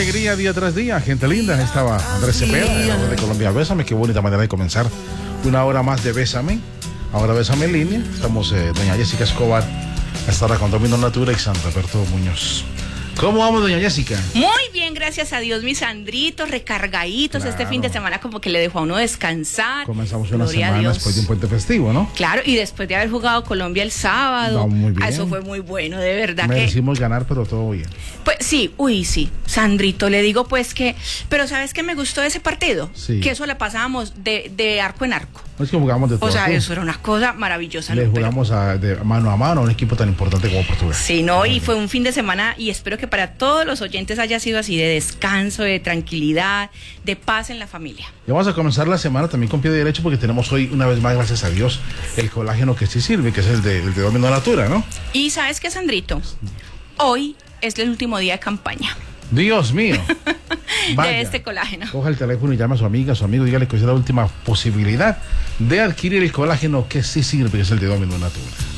alegría día tras día, gente linda. Estaba Andrés Cepeda, de Colombia. Bésame, qué bonita manera de comenzar una hora más de Bésame. Ahora Bésame en línea. Estamos doña Jessica Escobar, hasta ahora con Dominó Natura y Sandra Alberto Muñoz. ¿Cómo vamos, doña Jessica? Muy bien, gracias a Dios, mis Sandritos, recargaditos. Claro. Este fin de semana como que le dejó a uno descansar. Comenzamos una semana después de un puente festivo, ¿no? Claro, y después de haber jugado Colombia el sábado. No, muy bien. Eso fue muy bueno, de verdad. Merecimos ganar, pero todo bien. Pues sí, sí, Sandrito, le digo pues que... Pero ¿sabes qué me gustó de ese partido? Sí. Que eso le pasábamos de arco en arco. No es que jugamos de todo. O sea, eso era una cosa maravillosa. Le ¿no? jugamos de mano a mano a un equipo tan importante como Portugal. Sí, no, y fue un fin de semana y espero que para todos los oyentes haya sido así, de descanso, de tranquilidad, de paz en la familia. Y vamos a comenzar la semana también con pie derecho porque tenemos hoy, una vez más, gracias a Dios, el colágeno que sí sirve, que es el de Dominó Natura, ¿no? Y ¿sabes qué, Sandrito? Hoy es el último día de campaña. Dios mío. Vaya, de este colágeno. Coja el teléfono y llame a su amiga, a su amigo, dígale que es la última posibilidad de adquirir el colágeno que sí sirve, que es el de Dominó Natura.